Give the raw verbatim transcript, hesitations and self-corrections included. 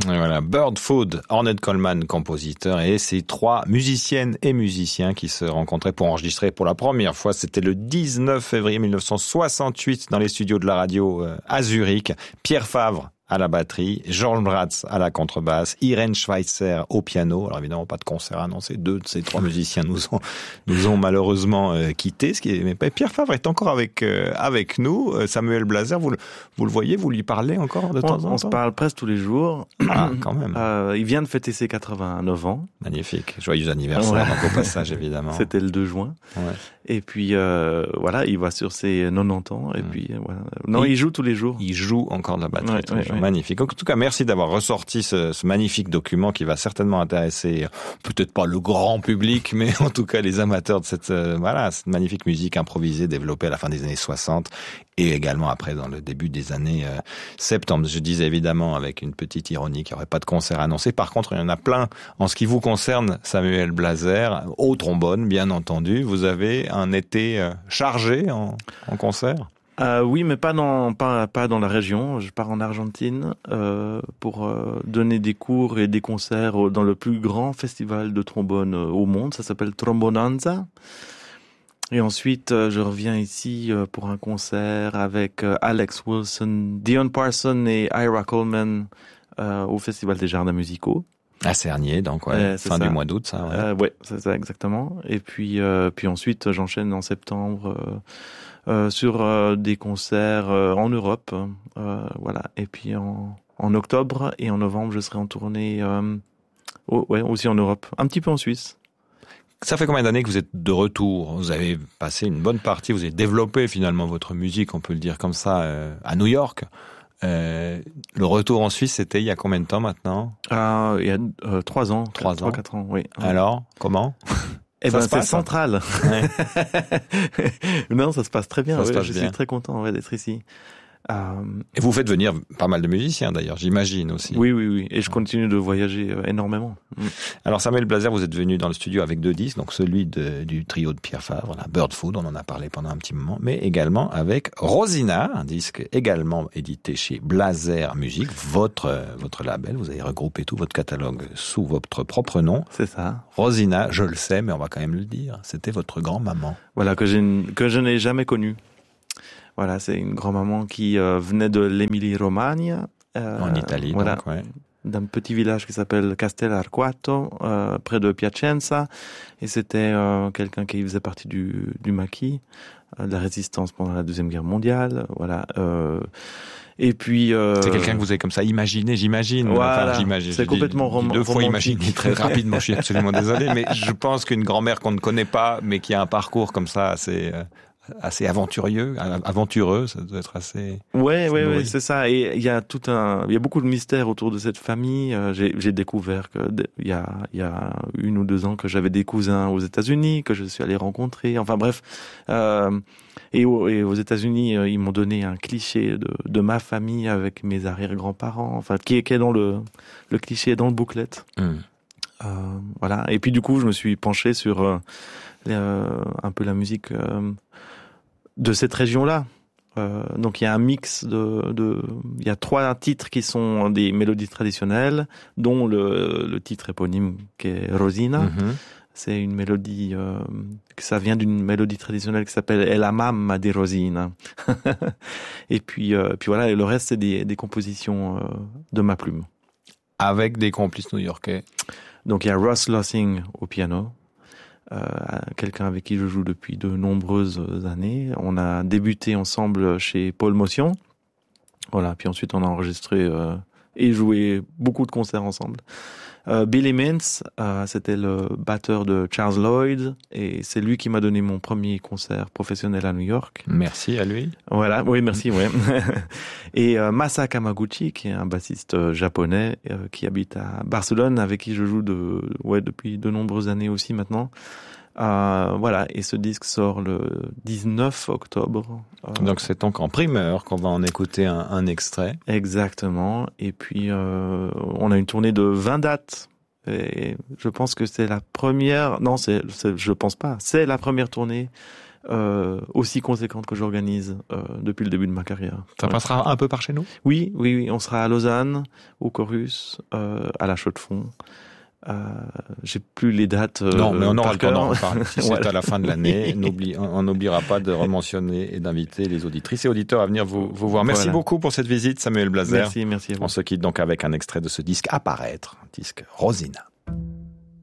Et voilà, Bird Food, Ornette Coleman, compositeur, et ces trois musiciennes et musiciens qui se rencontraient pour enregistrer pour la première fois. C'était le dix-neuf février mille neuf cent soixante-huit dans les studios de la radio à Zurich. Pierre Favre à la batterie, Georges Bratz à la contrebasse, Irène Schweitzer au piano. Alors évidemment, pas de concert annoncé. Deux de ces trois musiciens nous ont, nous ont malheureusement euh, quittés. Ce qui est, mais Pierre Favre est encore avec, euh, avec nous. Samuel Blaser, vous le, vous le voyez, vous lui parlez encore de temps en temps? On se parle presque tous les jours. Ah, quand même. Euh, il vient de fêter ses quatre-vingt-neuf ans. Magnifique. Joyeux anniversaire, ouais. Donc, au passage, évidemment. C'était le deux juin. Ouais. Et puis, euh, voilà, il va sur ses quatre-vingt-dix ans. Et mmh. puis, voilà. Non, il, il joue tous les jours. Il joue encore de la batterie ouais, tous les ouais, jours. Ouais. Magnifique. En tout cas, merci d'avoir ressorti ce, ce magnifique document qui va certainement intéresser peut-être pas le grand public, mais en tout cas les amateurs de cette, euh, voilà, cette magnifique musique improvisée développée à la fin des années soixante et également après dans le début des années euh, septembre. Je disais évidemment avec une petite ironie qu'il n'y aurait pas de concert annoncé. Par contre, il y en a plein. En ce qui vous concerne, Samuel Blaser, au trombone, bien entendu, vous avez un été euh, chargé en, en concert? Euh, oui, mais pas dans pas pas dans la région. Je pars en Argentine euh, pour euh, donner des cours et des concerts dans le plus grand festival de trombone au monde. Ça s'appelle Trombonanza. Et ensuite, euh, je reviens ici euh, pour un concert avec euh, Alex Wilson, Dion Parson et Ira Coleman euh, au Festival des Jardins Musicaux. À Cernier, donc ouais, euh, fin ça. du mois d'août, ça. Ouais, euh, ouais c'est ça exactement. Et puis euh, puis ensuite, j'enchaîne en septembre. Euh, Euh, sur euh, des concerts euh, en Europe, euh, voilà. Et puis en, en octobre et en novembre, je serai en tournée, euh, oh, ouais, aussi en Europe, un petit peu en Suisse. Ça fait combien d'années que vous êtes de retour? Vous avez passé une bonne partie, vous avez développé finalement votre musique, on peut le dire comme ça, euh, à New York. Euh, le retour en Suisse, c'était il y a combien de temps maintenant? Ah, il y a euh, trois ans, trois ans, trois quatre ans, oui. Alors, comment? Eh ben, c'est central. Ouais. Non, ça se passe très bien. Ça ouais, se passe je bien. suis très content ouais, d'être ici. Euh... Et vous faites venir pas mal de musiciens d'ailleurs, j'imagine aussi. Oui, oui, oui. Et je continue de voyager euh, énormément. Mm. Alors Samuel Blaser, vous êtes venu dans le studio avec deux disques, donc celui de, du trio de Pierre Favre, la Bird Food, on en a parlé pendant un petit moment, mais également avec Rosina, un disque également édité chez Blaser Music, votre votre label. Vous avez regroupé tout votre catalogue sous votre propre nom. C'est ça. Rosina, je le sais, mais on va quand même le dire, c'était votre grand-maman. Voilà, que, j'ai, que je n'ai jamais connue. Voilà, c'est une grand-maman qui euh, venait de l'Émilie-Romagne. Euh, en Italie, voilà, donc, ouais. D'un petit village qui s'appelle Castellarquato, euh, près de Piacenza. Et c'était euh, quelqu'un qui faisait partie du, du maquis, euh, de la résistance pendant la Deuxième Guerre mondiale. Voilà. Euh, et puis... Euh, c'est quelqu'un que vous avez comme ça imaginé, j'imagine. Voilà, enfin, j'imagine. c'est complètement rom- deux fois romantique. imaginé très rapidement, je suis absolument désolé. Mais je pense qu'une grand-mère qu'on ne connaît pas, mais qui a un parcours comme ça assez... Euh, assez aventurieux, aventureux, ça doit être assez... Ouais, ouais, ouais, c'est ça. Et il y a tout un, il y a beaucoup de mystères autour de cette famille. Euh, j'ai, j'ai découvert que il y a, il y a une ou deux ans que j'avais des cousins aux États-Unis que je suis allé rencontrer. Enfin bref, euh, et, au, et aux États-Unis, euh, ils m'ont donné un cliché de, de ma famille avec mes arrière-grands-parents. Enfin, qui est, qui est dans le, le cliché dans le booklet. Mm. Euh, voilà. Et puis du coup, je me suis penché sur euh, euh, un peu la musique. Euh, de cette région-là. Euh, donc il y a un mix de, de, il y a trois titres qui sont des mélodies traditionnelles, dont le, le titre éponyme qui est Rosina. Mm-hmm. C'est une mélodie, euh, que ça vient d'une mélodie traditionnelle qui s'appelle E la mamma di Rosina. Et puis, euh, puis voilà, et le reste c'est des, des compositions euh, de ma plume. Avec des complices new-yorkais. Donc il y a Ross Lossing au piano. Euh, quelqu'un avec qui je joue depuis de nombreuses années. On a débuté ensemble chez Paul Motion. Voilà, puis ensuite on a enregistré euh, et joué beaucoup de concerts ensemble. Euh, Billy Mintz, euh, c'était le batteur de Charles Lloyd et c'est lui qui m'a donné mon premier concert professionnel à New York. Merci à lui. Voilà, oui, merci, ouais. Et euh, Masa Kamaguchi, qui est un bassiste japonais euh, qui habite à Barcelone, avec qui je joue de, ouais, depuis de nombreuses années aussi maintenant. Euh, voilà, et ce disque sort le dix-neuf octobre. Euh, donc c'est donc en primeur qu'on va en écouter un, un extrait. Exactement. Et puis euh, on a une tournée de vingt dates. Et je pense que c'est la première. Non, c'est, c'est je pense pas. C'est la première tournée euh, aussi conséquente que j'organise euh, depuis le début de ma carrière. Ça ouais. passera un peu par chez nous ? Oui, oui, oui. On sera à Lausanne, au Chorus, euh, à la Chaux-de-Fonds. Euh, j'ai plus les dates. Euh, non, mais on aura le temps d'en reparler. Si voilà. c'est à la fin de l'année, on n'oubliera pas de rementionner et d'inviter les auditrices et auditeurs à venir vous, vous voir. Merci voilà. beaucoup pour cette visite, Samuel Blazer. Merci, merci à vous. On se quitte donc avec un extrait de ce disque à paraître, un disque Rosina.